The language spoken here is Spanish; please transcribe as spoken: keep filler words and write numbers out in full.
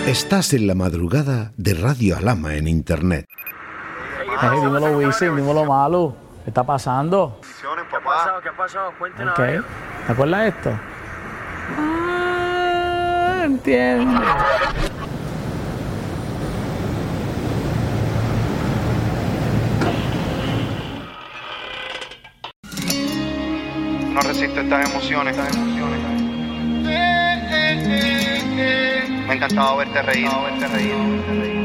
Estás en la madrugada de Radio Alhama en Internet. Hey, dímelo, Wisin, dímelo, Malu. ¿Qué está pasando? ¿Qué ha pasado? ¿Qué ha pasado? Cuéntenos. Okay. ¿Te acuerdas de esto? Ah, entiendo. No resisto estas emociones, estas emociones. Me ha encantado verte reír, verte reír.